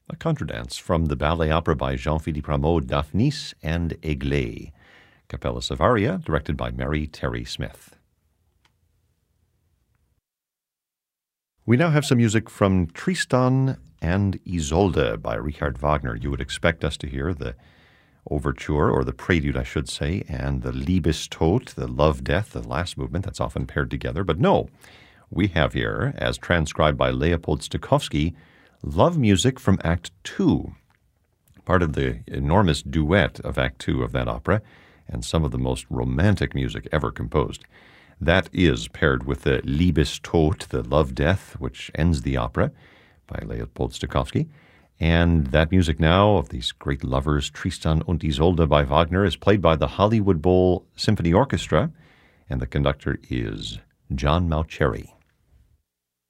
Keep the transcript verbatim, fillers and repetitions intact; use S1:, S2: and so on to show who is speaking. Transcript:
S1: a contradance from the ballet opera by Jean-Philippe Rameau, Daphnis and Eglé. Capella Savaria, directed by Mary Terry Smith. We now have some music from Tristan and Isolde by Richard Wagner. You would expect us to hear the overture, or the prelude, I should say, and the Liebestod, the love-death, the last movement that's often paired together. But no, we have here, as transcribed by Leopold Stokowski, love music from Act Two, part of the enormous duet of Act Two of that opera, and some of the most romantic music ever composed. That is paired with the Liebestod, the love-death, which ends the opera, by Leopold Stokowski. And that music now of these great lovers, Tristan und Isolde by Wagner, is played by the Hollywood Bowl Symphony Orchestra, and the conductor is John Mauceri.